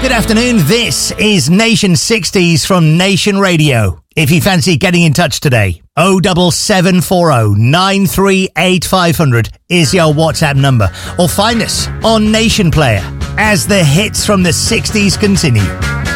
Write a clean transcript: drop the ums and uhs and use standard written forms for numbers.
Good afternoon, this is Nation 60s from Nation Radio. If you fancy getting in touch today, 07740 938 500 is your WhatsApp number. Or find us on Nation Player as the hits from the 60s continue.